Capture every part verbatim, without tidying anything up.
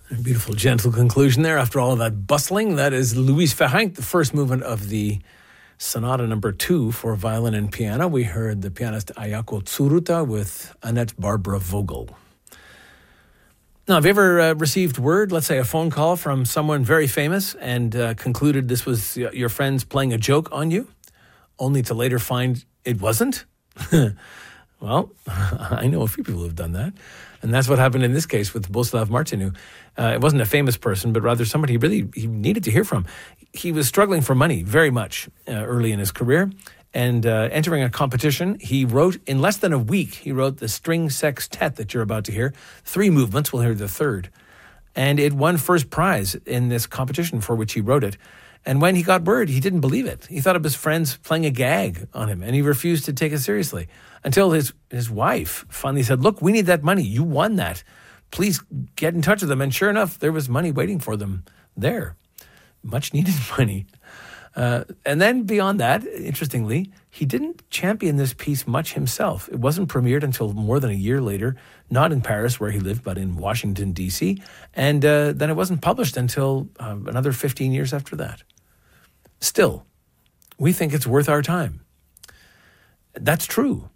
A beautiful, gentle conclusion there after all of that bustling. That is Louise Ferrand, the first movement of the Sonata number two for violin and piano. We heard the pianist Ayako Tsuruta with Annette Barbara Vogel. Now, have you ever uh, received word, let's say a phone call from someone very famous and uh, concluded this was your friends playing a joke on you, only to later find it wasn't? Well, I know a few people who have done that. And that's what happened in this case with Boslav Martinu. Uh, it wasn't a famous person, but rather somebody he really he needed to hear from. He was struggling for money very much uh, early in his career. And uh, entering a competition, he wrote, in less than a week, he wrote the string sextet that you're about to hear. Three movements, we'll hear the third. And it won first prize in this competition for which he wrote it. And when he got word, he didn't believe it. He thought of his friends playing a gag on him, and he refused to take it seriously until his, his wife finally said, look, we need that money. You won that. Please get in touch with them. And sure enough, there was money waiting for them there. Much needed money. Uh, and then beyond that, interestingly, he didn't champion this piece much himself. It wasn't premiered until more than a year later, not in Paris where he lived, but in Washington, D C. And uh, then it wasn't published until uh, another fifteen years after that. Still, we think it's worth our time. That's true.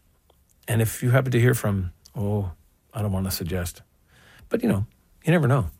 And if you happen to hear from, oh, I don't want to suggest, but you know, you never know.